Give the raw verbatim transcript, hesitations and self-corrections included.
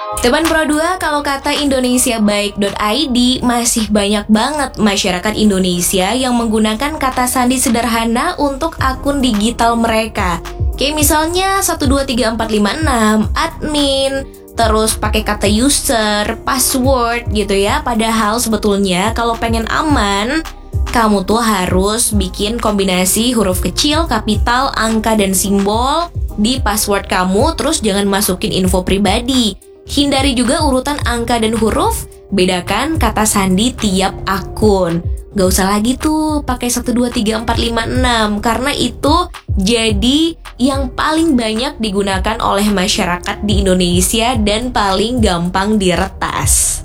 Teman Pro dua, kalau kata indonesiabaik dot i d, masih banyak banget masyarakat Indonesia yang menggunakan kata sandi sederhana untuk akun digital mereka. Kayak misalnya satu dua tiga empat lima enam, admin, terus pakai kata user, password gitu ya. Padahal sebetulnya kalau pengen aman, kamu tuh harus bikin kombinasi huruf kecil, kapital, angka, dan simbol di password kamu. Terus jangan masukin info pribadi. Hindari juga urutan angka dan huruf. Bedakan kata sandi tiap akun. Gak usah lagi tuh pakai satu dua tiga empat lima enam, karena itu jadi yang paling banyak digunakan oleh masyarakat di Indonesia dan paling gampang diretas.